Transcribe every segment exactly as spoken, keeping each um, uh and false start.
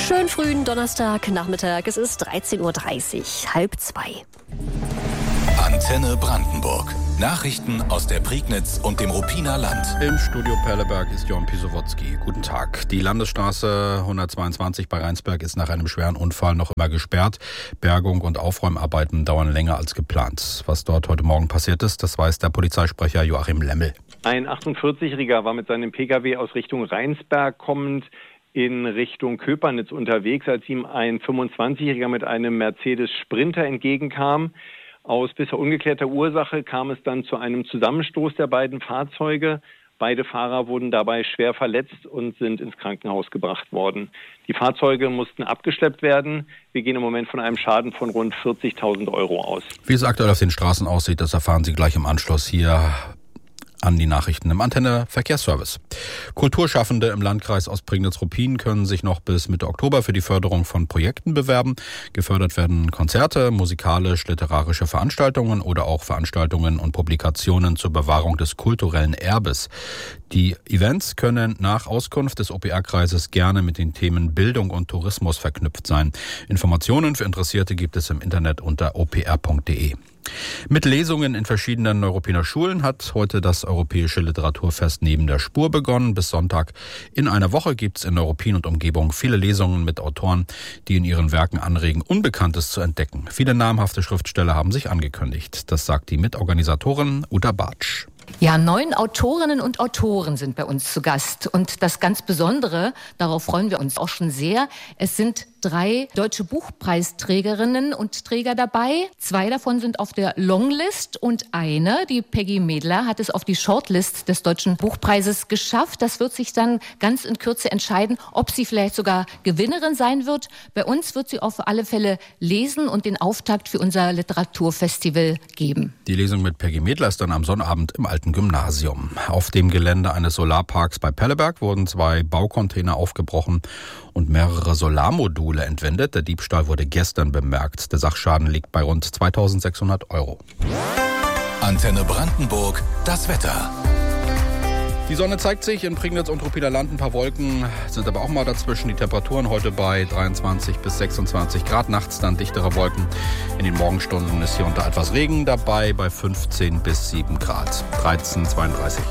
Schönen frühen Donnerstagnachmittag. Es ist dreizehn Uhr dreißig, halb zwei. Antenne Brandenburg. Nachrichten aus der Prignitz und dem Ruppiner Land. Im Studio Perleberg ist Jon Pisowotzki. Guten Tag. Die Landesstraße hundertzweiundzwanzig bei Rheinsberg ist nach einem schweren Unfall noch immer gesperrt. Bergung und Aufräumarbeiten dauern länger als geplant. Was dort heute Morgen passiert ist, das weiß der Polizeisprecher Joachim Lemmel. Ein achtundvierzigjähriger war mit seinem Pkw aus Richtung Rheinsberg kommend in Richtung Köpernitz unterwegs, als ihm ein fünfundzwanzigjähriger mit einem Mercedes Sprinter entgegenkam. Aus bisher ungeklärter Ursache kam es dann zu einem Zusammenstoß der beiden Fahrzeuge. Beide Fahrer wurden dabei schwer verletzt und sind ins Krankenhaus gebracht worden. Die Fahrzeuge mussten abgeschleppt werden. Wir gehen im Moment von einem Schaden von rund vierzigtausend Euro aus. Wie es aktuell auf den Straßen aussieht, das erfahren Sie gleich im Anschluss hier an die Nachrichten im Antenne Verkehrsservice. Kulturschaffende im Landkreis Ostprignitz-Ruppin können sich noch bis Mitte Oktober für die Förderung von Projekten bewerben. Gefördert werden Konzerte, musikalisch-literarische Veranstaltungen oder auch Veranstaltungen und Publikationen zur Bewahrung des kulturellen Erbes. Die Events können nach Auskunft des O P R-Kreises gerne mit den Themen Bildung und Tourismus verknüpft sein. Informationen für Interessierte gibt es im Internet unter o p r punkt d e. Mit Lesungen in verschiedenen Neuruppiner Schulen hat heute das Europäische Literaturfest Neben der Spur begonnen. Bis Sonntag in einer Woche gibt es in Neuruppin und Umgebung viele Lesungen mit Autoren, die in ihren Werken anregen, Unbekanntes zu entdecken. Viele namhafte Schriftsteller haben sich angekündigt. Das sagt die Mitorganisatorin Uta Bartsch. Ja, neun Autorinnen und Autoren sind bei uns zu Gast. Und das ganz Besondere, darauf freuen wir uns auch schon sehr, es sind drei deutsche Buchpreisträgerinnen und Träger dabei. Zwei davon sind auf der Longlist und eine, die Peggy Medler, hat es auf die Shortlist des Deutschen Buchpreises geschafft. Das wird sich dann ganz in Kürze entscheiden, ob sie vielleicht sogar Gewinnerin sein wird. Bei uns wird sie auf alle Fälle lesen und den Auftakt für unser Literaturfestival geben. Die Lesung mit Peggy Medler ist dann am Sonnabend im Alten Gymnasium. Auf dem Gelände eines Solarparks bei Perleberg wurden zwei Baucontainer aufgebrochen und mehrere Solarmodule entwendet. Der Diebstahl wurde gestern bemerkt. Der Sachschaden liegt bei rund zweitausendsechshundert Euro. Antenne Brandenburg, das Wetter. Die Sonne zeigt sich in Prignitz und Ruppiner Land. Ein paar Wolken sind aber auch mal dazwischen. Die Temperaturen heute bei dreiundzwanzig bis sechsundzwanzig Grad. Nachts dann dichtere Wolken. In den Morgenstunden ist hier unter etwas Regen dabei bei fünfzehn bis sieben Grad. dreizehn Uhr zweiunddreißig.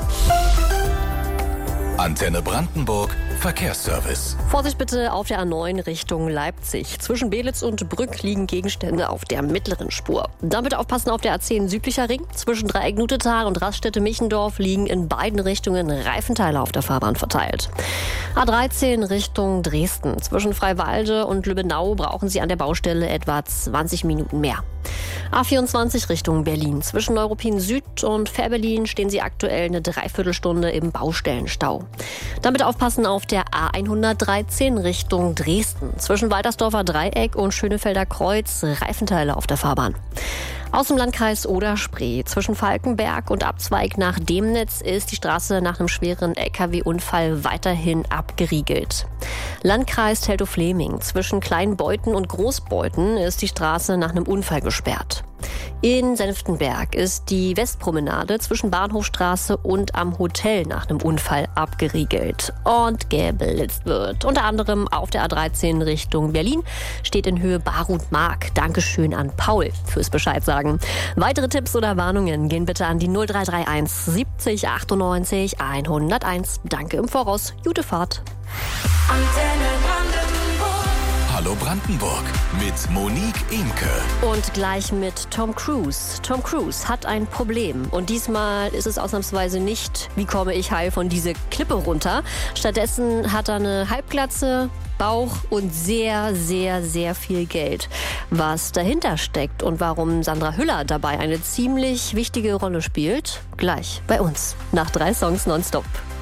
Antenne Brandenburg, Verkehrsservice. Vorsicht bitte auf der A neun Richtung Leipzig. Zwischen Belitz und Brück liegen Gegenstände auf der mittleren Spur. Dann bitte aufpassen auf der A zehn südlicher Ring. Zwischen Dreieck-Nutetal und Raststätte-Michendorf liegen in beiden Richtungen Reifenteile auf der Fahrbahn verteilt. A dreizehn Richtung Dresden. Zwischen Freiwalde und Lübbenau brauchen Sie an der Baustelle etwa zwanzig Minuten mehr. A vierundzwanzig Richtung Berlin. Zwischen Neuruppin Süd und Fährberlin stehen Sie aktuell eine Dreiviertelstunde im Baustellenstau. Dann bitte aufpassen auf der A hundertdreizehn Richtung Dresden. Zwischen Waltersdorfer Dreieck und Schönefelder Kreuz Reifenteile auf der Fahrbahn. Aus dem Landkreis Oder-Spree. Zwischen Falkenberg und Abzweig nach Demnitz ist die Straße nach einem schweren L K W-Unfall weiterhin abgeriegelt. Landkreis Teltow-Fleming. Zwischen Kleinbeuthen und Großbeuthen ist die Straße nach einem Unfall gesperrt. In Senftenberg ist die Westpromenade zwischen Bahnhofstraße und am Hotel nach einem Unfall abgeriegelt und geblitzt wird. Unter anderem auf der A dreizehn Richtung Berlin steht in Höhe Barut-Mark. Dankeschön an Paul fürs Bescheid sagen. Weitere Tipps oder Warnungen gehen bitte an die null drei drei eins siebzig achtundneunzig hunderteins. Danke im Voraus. Gute Fahrt. Antenne Brandenburg. Hallo Brandenburg mit Monique Emke. Und gleich mit Tom Cruise. Tom Cruise hat ein Problem. Und diesmal ist es ausnahmsweise nicht, wie komme ich heil von dieser Klippe runter. Stattdessen hat er eine Halbglatze, Bauch und sehr, sehr, sehr viel Geld. Was dahinter steckt und warum Sandra Hüller dabei eine ziemlich wichtige Rolle spielt, gleich bei uns. Nach drei Songs nonstop.